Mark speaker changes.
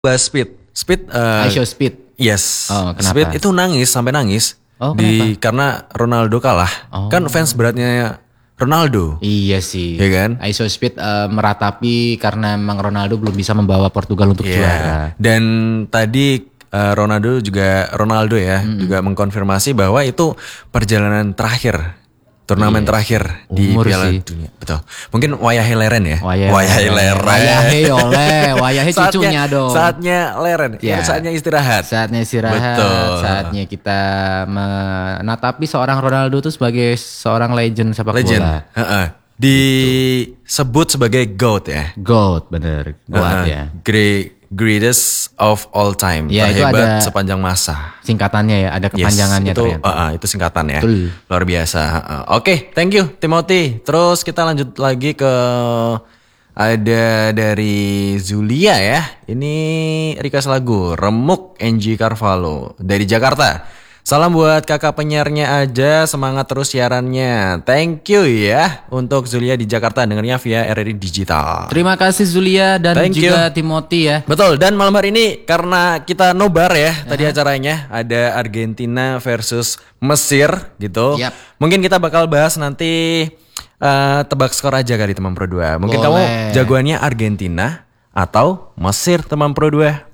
Speaker 1: Bahas Speed. Speed
Speaker 2: Aisyo Speed.
Speaker 1: yes.
Speaker 2: Oh, kenapa?
Speaker 1: Speed itu sampai nangis.
Speaker 2: Oh,
Speaker 1: karena Ronaldo kalah. Kan fans beratnya Ronaldo.
Speaker 2: Iya sih.
Speaker 1: Iya kan?
Speaker 2: Aisyo Speed meratapi karena emang Ronaldo belum bisa membawa Portugal untuk juara.
Speaker 1: Dan tadi Ronaldo juga mengkonfirmasi bahwa itu perjalanan terakhir, turnamen terakhir di
Speaker 2: Umur
Speaker 1: Piala
Speaker 2: sih.
Speaker 1: Dunia. Betul. Mungkin wayahe leren ya.
Speaker 2: Wayahe oleh, wayahe cucunya dong.
Speaker 1: Saatnya leren,
Speaker 2: Ya.
Speaker 1: saatnya istirahat.
Speaker 2: Saatnya istirahat,
Speaker 1: Betul.
Speaker 2: saatnya kita menatapi seorang Ronaldo itu sebagai seorang legend sepak
Speaker 1: Legend.
Speaker 2: bola.
Speaker 1: Disebut sebagai GOAT ya.
Speaker 2: GOAT, bener. GOAT ya.
Speaker 1: Greatest of all time.
Speaker 2: Ya, itu
Speaker 1: terhebat
Speaker 2: ada
Speaker 1: sepanjang masa.
Speaker 2: Singkatannya ya, ada kepanjangannya
Speaker 1: itu,
Speaker 2: ternyata.
Speaker 1: itu singkatan ya.
Speaker 2: Betul.
Speaker 1: Luar biasa. Oke, thank you Timothy. Terus kita lanjut lagi ke ada dari Zulia ya. Ini request lagu Remuk NG Carvalho dari Jakarta. Salam buat kakak penyiarnya aja, semangat terus siarannya. Thank you ya untuk Zulia di Jakarta, dengarnya via RRI Digital.
Speaker 2: Terima kasih Zulia dan
Speaker 1: Thank
Speaker 2: juga Timothy ya.
Speaker 1: Betul, dan malam hari ini karena kita nobar ya tadi acaranya, ada Argentina versus Mesir gitu.
Speaker 2: Yap.
Speaker 1: Mungkin kita bakal bahas nanti tebak skor aja kali teman Pro 2. Mungkin
Speaker 2: Boleh.
Speaker 1: kamu jagoannya Argentina atau Mesir teman Pro 2.